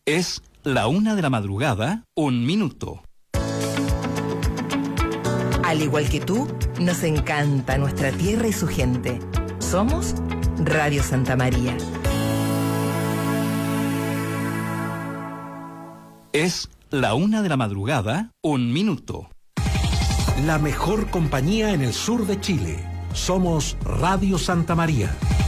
Es la 1:00 a.m, 1 minuto. Al igual que tú, nos encanta nuestra tierra y su gente. Somos Radio Santa María. Es la 1:00 a.m, 1 minuto. La mejor compañía en el sur de Chile. Somos Radio Santa María.